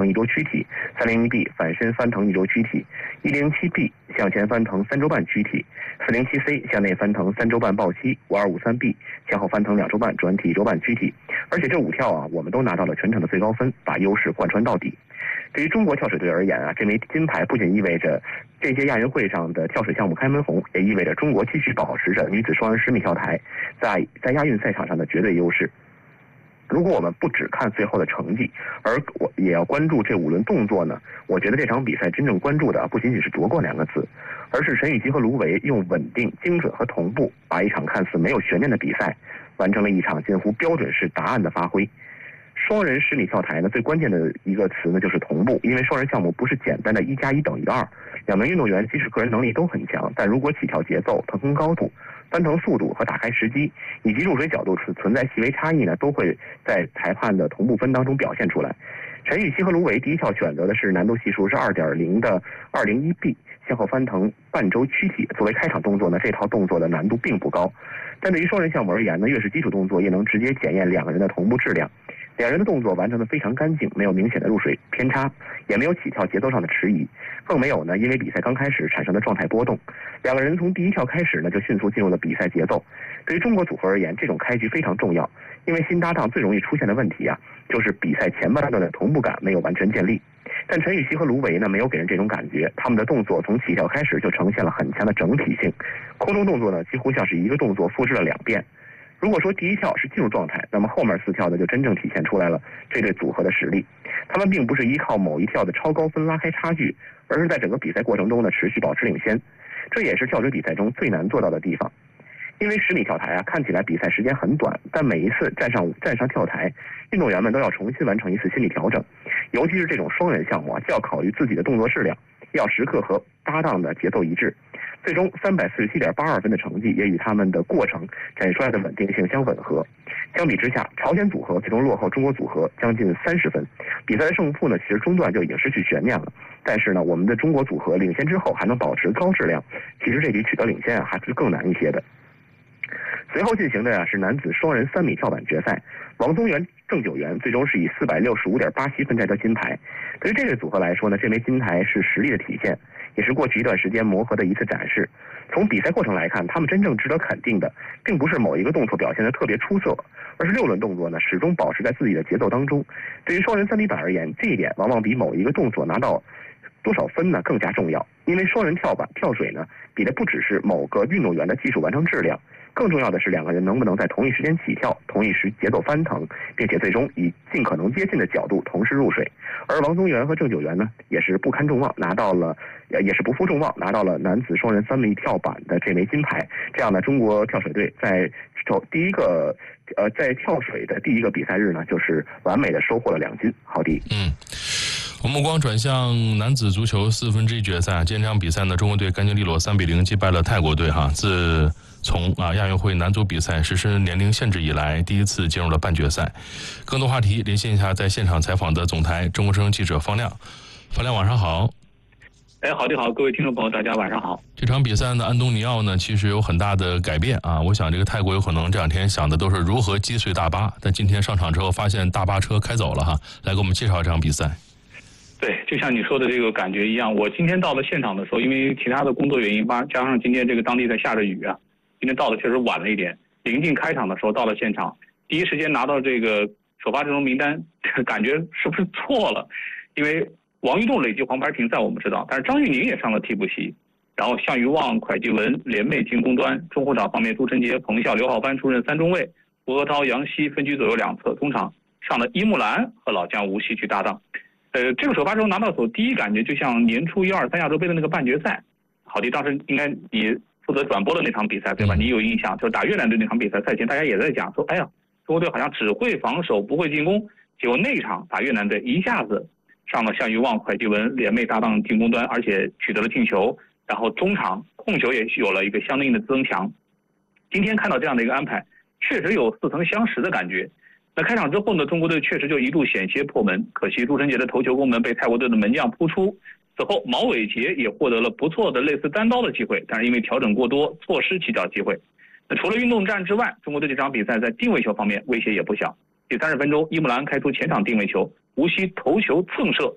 一周躯体，301B 反身翻腾一周躯体，107B 向前翻腾3周半躯体，407C 向内翻腾3周半抱膝，5253B 向后翻腾2周半转体1周半躯体。而且这5跳啊，我们都拿到了全程的最高分，把优势贯穿到底。对于中国跳水队而言啊，这枚金牌不仅意味着这届亚运会上的跳水项目开门红，也意味着中国继续保持着女子双人10米跳台在亚运赛场上的绝对优势。如果我们不只看最后的成绩，而我也要关注这5轮动作呢，我觉得这场比赛真正关注的不仅仅是夺冠2个字，而是陈芋汐和卢维用稳定、精准和同步，把一场看似没有悬念的比赛完成了一场近乎标准式答案的发挥。双人10米跳台呢，最关键的一个词呢就是同步，因为双人项目不是简单的1+1等于2，两名运动员即使个人能力都很强，但如果起跳节奏、腾空高度、翻腾速度和打开时机以及入水角度存在细微差异呢，都会在裁判的同步分当中表现出来。陈芋汐和卢维第一跳选择的是难度系数是2.0的201B 向后翻腾半周躯体，作为开场动作呢，这套动作的难度并不高，但对于双人项目而言呢，越是基础动作，越能直接检验2个人的同步质量。2人的动作完成的非常干净，没有明显的入水偏差，也没有起跳节奏上的迟疑，更没有呢因为比赛刚开始产生的状态波动。2个人从第一跳开始呢就迅速进入了比赛节奏。对于中国组合而言，这种开局非常重要，因为新搭档最容易出现的问题啊，就是比赛前半段的同步感没有完全建立。但陈芋汐和卢维呢没有给人这种感觉，他们的动作从起跳开始就呈现了很强的整体性，空中动作呢几乎像是一个动作复制了2遍。如果说第一跳是进入状态，那么后面4跳呢就真正体现出来了这对组合的实力。他们并不是依靠某一跳的超高分拉开差距，而是在整个比赛过程中呢持续保持领先，这也是跳水比赛中最难做到的地方。因为10米跳台啊，看起来比赛时间很短，但每一次站上跳台，运动员们都要重新完成一次心理调整，尤其是这种双人项目啊，既要考虑自己的动作质量，要时刻和搭档的节奏一致。最终347.82分的成绩也与他们的过程展现出来的稳定性相吻合。相比之下，朝鲜组合最终落后中国组合将近30分。比赛的胜负呢，其实中段就已经失去悬念了。但是呢，我们的中国组合领先之后还能保持高质量，其实这局取得领先啊还是更难一些的。随后进行的是男子双人3米跳板决赛，王宗源、郑九元最终是以465.87分摘得金牌。对于这个组合来说呢，这枚金牌是实力的体现，也是过去一段时间磨合的一次展示。从比赛过程来看，他们真正值得肯定的，并不是某一个动作表现得特别出色，而是6轮动作呢始终保持在自己的节奏当中。对于双人3米板而言，这一点往往比某一个动作拿到多少分呢更加重要。因为双人跳水呢，比的不只是某个运动员的技术完成质量，更重要的是2个人能不能在同一时间起跳，同一时节奏翻腾，并且最终以尽可能接近的角度同时入水。而王宗源和郑九元呢，也是不负众望拿到了男子双人3米跳板的这枚金牌。这样呢，中国跳水队在跳水的第一个比赛日呢，就是完美的收获了2金。好的。 我们目光转向男子足球1/4决赛，今天这场比赛呢，中国队干净利落3比0击败了泰国队哈。自从亚运会男足比赛实施年龄限制以来，第一次进入了半决赛。更多话题连线一下在现场采访的总台中国之声记者方亮。方亮晚上好。 好的好，各位听众朋友大家晚上好。 这场比赛呢，安东尼奥呢其实有很大的改变啊。我想这个泰国有可能这2天想的都是如何击碎大巴，但今天上场之后发现大巴车开走了哈。来给我们介绍这场比赛。 对，就像你说的这个感觉一样，我今天到了现场的时候，因为其他的工作原因加上今天这个当地在下着雨啊，今天到的确实晚了一点。临近开场的时候到了现场，第一时间拿到这个首发阵容名单，感觉是不是错了？因为王玉栋累计黄牌停赛我们知道，但是张玉宁也上了替补席，然后项羽旺、蒯继文联袂进攻端，中后场方面朱晨杰、彭笑、刘浩帆出任3中卫，吴和涛、杨希分居左右2侧，中场上了伊木兰和老将吴曦去搭档。这个首发阵容拿到手，第一感觉就像年初123亚洲杯的那个半决赛。好的，当时应该你负责转播的那场比赛对吧？你有印象，就是打越南队那场比赛，赛前大家也在讲说，哎呀，中国队好像只会防守不会进攻，结果那场打越南队一下子上了项羽旺、蒯继文联袂搭档进攻端，而且取得了进球，然后中场控球也有了一个相应的增强。今天看到这样的一个安排，确实有似曾相识的感觉。那开场之后呢，中国队确实就一度险些破门，可惜朱晨杰的头球攻门被泰国队的门将扑出。此后毛伟杰也获得了不错的类似单刀的机会，但是因为调整过多，错失起脚机会。那除了运动战之外，中国队这场比赛在定位球方面威胁也不小。第30分钟，伊木兰开出前场定位球，无锡头球蹭射